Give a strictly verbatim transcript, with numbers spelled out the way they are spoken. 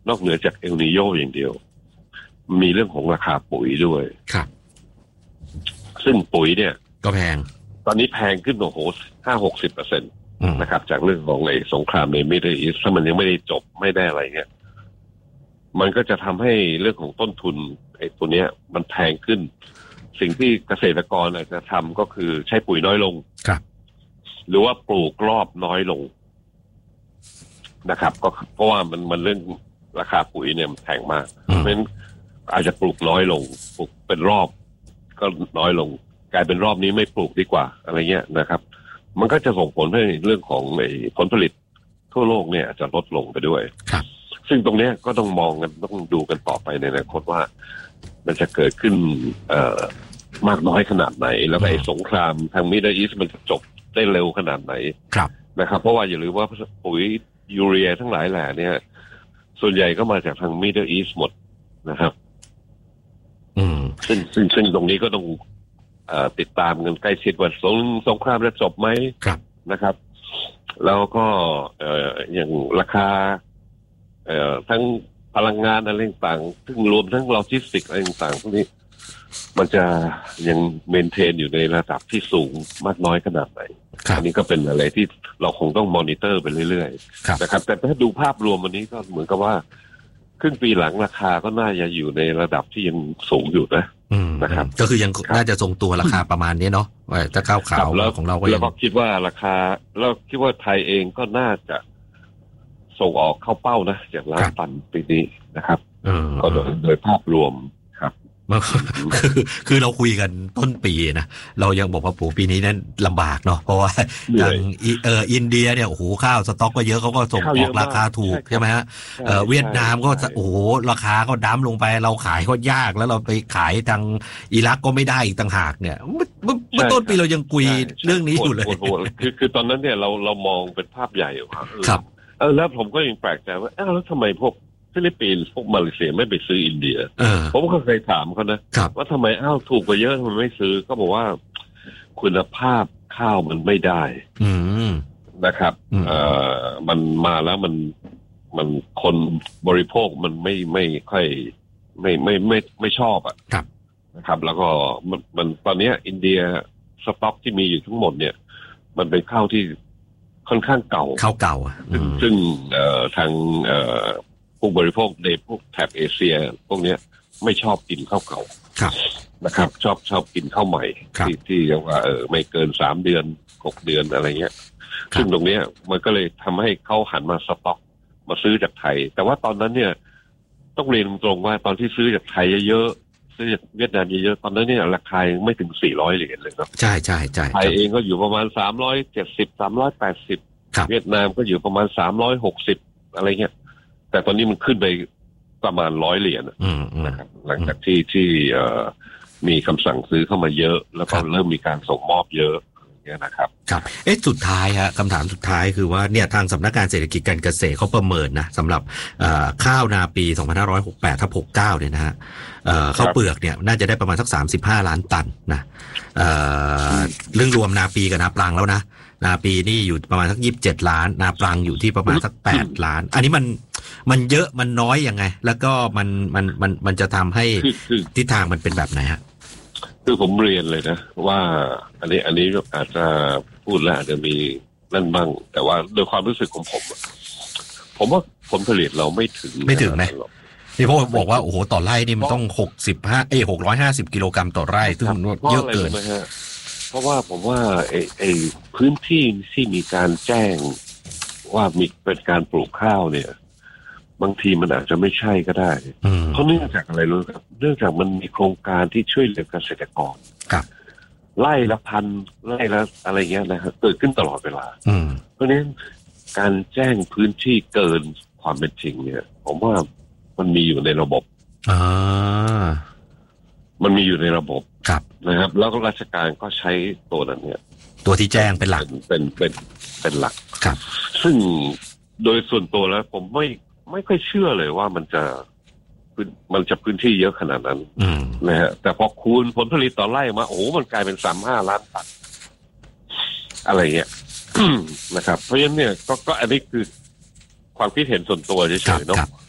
นอกเหนือจากเอลนีโญอย่างเดียวมีเรื่องของราคาปุ๋ยด้วยครับซึ่งปุ๋ยเนี่ยก็แพงตอนนี้แพงขึ้นโอ้โหห้าหกสิบเปอร์เซ็นต์นะครับจากเรื่องของไอ้สงครามในมิดเดิลอีสต์ถ้ามันยังไม่ได้จบไม่ได้อะไรเงี้ยมันก็จะทำให้เรื่องของต้นทุนไอ้ตัวเนี้ยมันแพงขึ้นสิ่งที่เกษตรกรอาจจะทำก็คือใช้ปุ๋ยน้อยลงครับหรือว่าปลูกรอบน้อยลงนะครับก็เพราะว่ามันมันเรื่องราคาปุ๋ยเนี่ยมันแพงมากเพราะฉะนั้นอาจจะปลูกน้อยลงปลูกเป็นรอบก็น้อยลงกลายเป็นรอบนี้ไม่ปลูกดีกว่าอะไรเงี้ยนะครับมันก็จะส่งผลให้เรื่องของไอ้ผลผลิตทั่วโลกเนี่ยอาจจะลดลงไปด้วยครับซึ่งตรงนี้ก็ต้องมองกันต้องดูกันต่อไปในอนาคตว่ามันจะเกิดขึ้นเอ่อมากน้อยขนาดไหนแล้วไอ้สงครามทางมิดเดิลอีสต์มันจะจบได้เร็วขนาดไหนนะครับเพราะว่าอย่าลืมว่าปุ๋ยยูเรียทั้งหลายแหล่เนี่ยส่วนใหญ่ก็มาจากทางมิดเดิลอีสต์หมดนะครับอืมซึ่งซึ่งซึ่งตรงนี้ก็ต้องเอ่อติดตามกันใกล้ชิดว่าสงสงครามจะจบไหมนะครับแล้วก็เอ่ออย่างราคาเอ่อทั้งพลังงานอะไรต่างๆซึ่งรวมทั้งโลจิสติกอะไรต่างๆพวกนี้มันจะยังเมนเทนอยู่ในระดับที่สูงมากน้อยขนาดไหนอันนี้ก็เป็นอะไรที่เราคงต้องมอนิเตอร์ไปเรื่อยๆนะครับแต่ถ้าดูภาพรวมวันนี้ก็เหมือนกับว่าครึ่งปีหลังราคาก็น่าจะอยู่ในระดับที่ยังสูงอยู่นะนะครับก็คือยังน่าจะทรงตัวราคาประมาณนี้เนาะว่าถ้าข้าวขาวของเราก็แล้วก็คิดว่าราคาแล้วคิดว่าไทยเองก็น่าจะส่งออกเข้าเป้านะอย่างล้านตันปีนี้นะครับก็โดยโดยภาพรวมครับคือคือเราคุยกันต้นปีนะเรายังบอกว่าโอ้ปีนี้นั้นลำบากเนาะเพราะว่าทางเอออินเดียเนี่ยโอ้โหข้าวสต็อกก็เยอะเขาก็ส่งออกราคาถูกใช่ไหมฮะเออเวียดนามก็โอ้โหราคาก็ดั้มลงไปเราขายก็ยากแล้วเราไปขายทางอิรักก็ไม่ได้อีกต่างหากเนี่ยเมื่อต้นปีเรายังคุยเรื่องนี้อยู่เลยคือคือตอนนั้นเนี่ยเราเรามองเป็นภาพใหญ่ครับเออแล้วผมก็ยังแปลกใจว่าอ้าวแล้วทำไมพวกฟิลิปปินส์พวกมาเลเซียไม่ไปซื้ออินเดียผมก็เคยถามเขานะว่าทำไมอ้าวถูกกว่าเยอะทำไมไม่ซื้อก็บอกว่าคุณภาพข้าวมันไม่ได้นะครับเอ่อมันมาแล้วมันมันคนบริโภคมันไม่ไม่ค่อยไม่ไม่ไม่ไม่ชอบอ่ะนะครับแล้วก็มันมันตอนนี้อินเดียสต็อกที่มีอยู่ทั้งหมดเนี่ยมันเป็นข้าวที่ค่อนข้างเก่าข้าวเก่าซึ่งซึ่งเอ่อทางเอ่อผู้บริโภคในพวกแถบเอเชียพวกนี้ไม่ชอบกินข้าวเก่านะครับชอบชอบกินข้าวใหม่ที่ที่เรียกว่าเออไม่เกินสามเดือนหกเดือนอะไรเงี้ยซึ่งตรงนี้มันก็เลยทำให้เขาหันมาสต็อกมาซื้อจากไทยแต่ว่าตอนนั้นเนี่ยต้องเรียนตรงว่าตอนที่ซื้อจากไทยเยอะๆซื้อจากเวียดนามเยอะๆตอนนั้นเนี่ยราคาไม่ถึงสี่ร้อยเหรียญเลยครับใช่ใช่ใช่ไทยเองก็อยู่ประมาณสามร้อยเจ็ดสิบ สามร้อยแปดสิบเวียดนามก็อยู่ประมาณสามร้อยหกสิบอะไรเงี้ยแต่ตอนนี้มันขึ้นไปประมาณร้อยเหรียญนะครับหลังจากที่ที่มีคำสั่งซื้อเข้ามาเยอะแล้วก็เริ่มมีการส่งมอบเยอะเนี่ยนะครับครับเอ๊ะสุดท้ายฮะคำถามสุดท้ายคือว่าเนี่ยทางสำนักงานเศรษฐกิจการเกษตรเขาประเมินนะสำหรับข้าวนาปีสองพันห้าร้อยหกสิบแปดทับหกสิบเก้าเนี่ยนะฮะข้าวเปลือกเนี่ยน่าจะได้ประมาณสักสามสิบห้าล้านตันนะเรื่องรวมนาปีกับนาปลังแล้วนะนาปีนี่อยู่ประมาณสักยี่สิบเจ็ดล้านนาปลังอยู่ที่ประมาณสักแปดล้านอันนี้มันมันเยอะมันน้อยยังไงแล้วก็มันมันมันมันจะทำให้ทิศทางมันเป็นแบบไหนฮะคือผมเรียนเลยนะว่าอันนี้อันนี้อาจจะพูดแล้วอาจจะมีนั่นบ้างแต่ว่าโดยความรู้สึกของผมผมว่าผลผลิตเราไม่ถึงไม่ถึงไหมที่พ่อบอกว่าโอ้โหต่อไร่นี่มันต้องหกสิบห้าเอ้หกร้อยห้าสิบกิโลกรัมต่อไร่ซึ่งเยอะเกินเพราะว่าผมว่าไอ้ไอ้พื้นที่ที่มีการแจ้งว่ามีเป็นการปลูกข้าวเนี่ยบางทีมันอาจจะไม่ใช่ก็ได้เพราะเนื่องจากอะไรรู้ครับเนื่องจากมันมีโครงการที่ช่วยเหลือเกษตรกรไล่ละพันไล่ละอะไรเงี้ยนะครับเกิดขึ้นตลอดเวลาเพราะฉะนั้นการแจ้งพื้นที่เกินความเป็นจริงเนี่ยผมว่ามันมีอยู่ในระบบมันมีอยู่ในระบบนะครับแล้วก็ราชการก็ใช้ตัวนั้นเนี่ยตัวที่แจ้งเป็นหลักเป็นเป็นเป็นหลักครับซึ่งโดยส่วนตัวแล้วผมไม่ไม่ค่อยเชื่อเลยว่ามันจะมันจะพื้นที่เยอะขนาดนั้นนะฮะแต่พอคูณผลผลิตต่อไร่มาโอ้โหมันกลายเป็นสามห้าล้านตันอะไรเงี้ย นะครับเพราะฉะนั้นเนี่ยก็ก็อันนี้คือความคิดเห็นส่วนตัวเฉยๆเนาะ